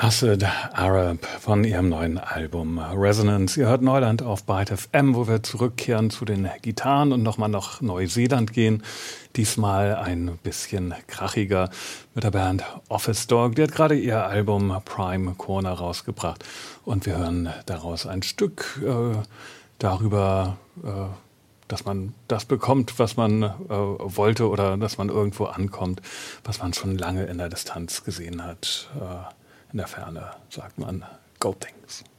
Acid Arab von ihrem neuen Album Resonance. Ihr hört Neuland auf Byte FM, wo wir zurückkehren zu den Gitarren und nochmal nach Neuseeland gehen. Diesmal ein bisschen krachiger mit der Band Office Dog. Die hat gerade ihr Album Prime Corner rausgebracht und wir hören daraus ein Stück darüber, dass man das bekommt, was man wollte, oder dass man irgendwo ankommt, was man schon lange in der Distanz gesehen hat. In der Ferne sagt man Go Things.